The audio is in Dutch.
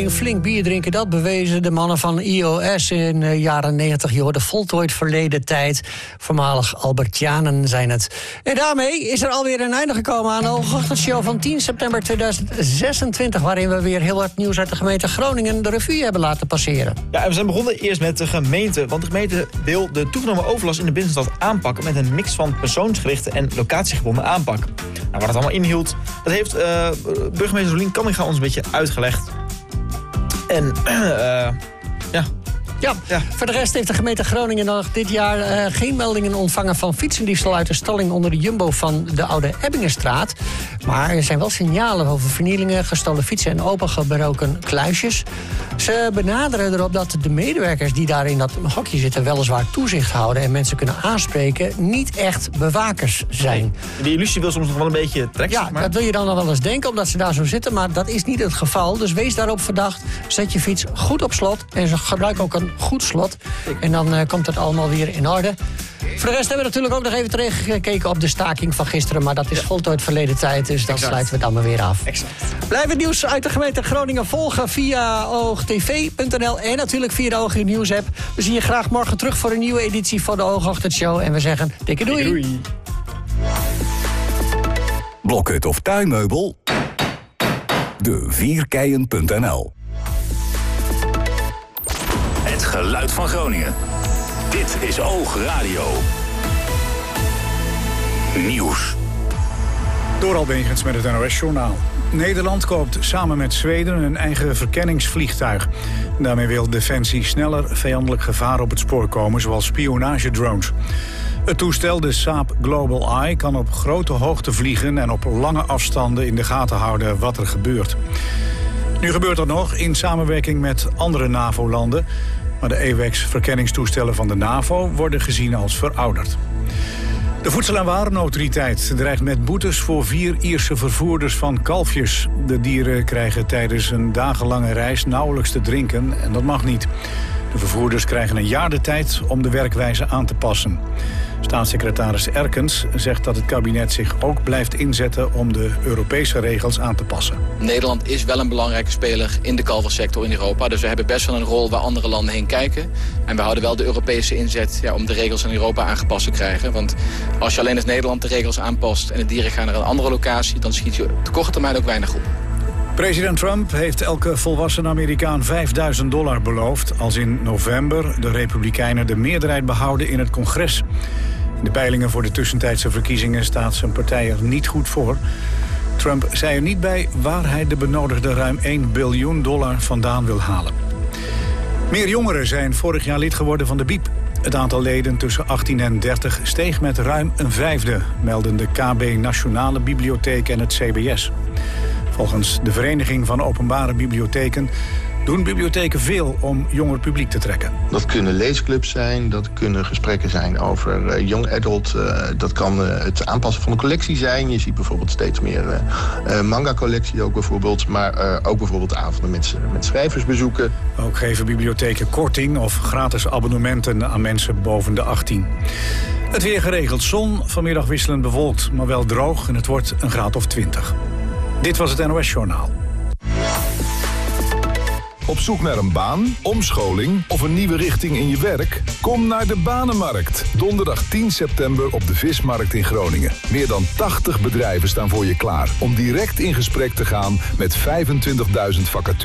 Flink bier drinken, dat bewezen de mannen van iOS in de jaren 90. Je hoorde voltooid verleden tijd. Voormalig Albertianen zijn het. En daarmee is er alweer een einde gekomen aan de Hoogochtendshow van 10 september 2026... waarin we weer heel wat nieuws uit de gemeente Groningen de revue hebben laten passeren. Ja, en we zijn begonnen eerst met de gemeente. Want de gemeente wil de toegenomen overlast in de binnenstad aanpakken met een mix van persoonsgerichte en locatiegebonden aanpak. Nou, wat het allemaal inhield, dat heeft burgemeester Rolien Kamminga ons een beetje uitgelegd. En Ja. Voor de rest heeft de gemeente Groningen nog dit jaar geen meldingen ontvangen van fietsendiefstal uit de stalling onder de Jumbo van de Oude Ebbingenstraat. Maar er zijn wel signalen over vernielingen, gestolen fietsen en opengebroken kluisjes. Ze benaderen erop dat de medewerkers die daar in dat hokje zitten weliswaar toezicht houden en mensen kunnen aanspreken, niet echt bewakers zijn. Die illusie wil soms nog wel een beetje trekken. Ja, dat wil je dan nog wel eens denken omdat ze daar zo zitten, maar dat is niet het geval. Dus wees daarop verdacht, zet je fiets goed op slot en gebruik ook een goed slot. En dan komt het allemaal weer in orde. Voor de rest hebben we natuurlijk ook nog even teruggekeken op de staking van gisteren. Maar dat is voltooid verleden tijd, dus dat sluiten we dan maar weer af. Exact. Blijf het nieuws uit de gemeente Groningen volgen via oogtv.nl en natuurlijk via de Oog in Nieuws app. We zien je graag morgen terug voor een nieuwe editie van de Hoogochtendshow. En we zeggen dikke doei. Doei. Blokhut of tuinmeubel? De4keien.nl. Het geluid van Groningen. Dit is Oog Radio. Nieuws. Door Begens met het NOS-journaal. Nederland koopt samen met Zweden een eigen verkenningsvliegtuig. Daarmee wil Defensie sneller vijandelijk gevaar op het spoor komen, zoals spionagedrones. Het toestel, de Saab Global Eye, kan op grote hoogte vliegen en op lange afstanden in de gaten houden wat er gebeurt. Nu gebeurt er nog in samenwerking met andere NAVO-landen. Maar de AWACS-verkenningstoestellen van de NAVO worden gezien als verouderd. De Voedsel- en Warenautoriteit dreigt met boetes voor 4 Ierse vervoerders van kalfjes. De dieren krijgen tijdens een dagenlange reis nauwelijks te drinken en dat mag niet. De vervoerders krijgen een jaar de tijd om de werkwijze aan te passen. Staatssecretaris Erkens zegt dat het kabinet zich ook blijft inzetten om de Europese regels aan te passen. Nederland is wel een belangrijke speler in de kalversector in Europa. Dus we hebben best wel een rol waar andere landen heen kijken. En we houden wel de Europese inzet om de regels in Europa aangepast te krijgen. Want als je alleen als Nederland de regels aanpast en de dieren gaan naar een andere locatie, dan schiet je op de korte termijn ook weinig op. President Trump heeft elke volwassen Amerikaan $5.000 beloofd als in november de Republikeinen de meerderheid behouden in het congres. In de peilingen voor de tussentijdse verkiezingen staat zijn partij er niet goed voor. Trump zei er niet bij waar hij de benodigde ruim $1 biljoen vandaan wil halen. Meer jongeren zijn vorig jaar lid geworden van de BIEB. Het aantal leden tussen 18 en 30 steeg met ruim een vijfde, melden de KB Nationale Bibliotheek en het CBS. Volgens de Vereniging van Openbare Bibliotheken doen bibliotheken veel om jonger publiek te trekken. Dat kunnen leesclubs zijn, dat kunnen gesprekken zijn over young adult. Dat kan het aanpassen van een collectie zijn. Je ziet bijvoorbeeld steeds meer manga-collectie ook bijvoorbeeld. Maar ook bijvoorbeeld avonden met schrijversbezoeken. Ook geven bibliotheken korting of gratis abonnementen aan mensen boven de 18. Het weer geregeld zon, vanmiddag wisselend bewolkt, maar wel droog en het wordt een graad of 20. Dit was het NOS-journaal. Op zoek naar een baan, omscholing of een nieuwe richting in je werk? Kom naar de Banenmarkt. Donderdag 10 september op de Vismarkt in Groningen. Meer dan 80 bedrijven staan voor je klaar om direct in gesprek te gaan met 25.000 vacatures.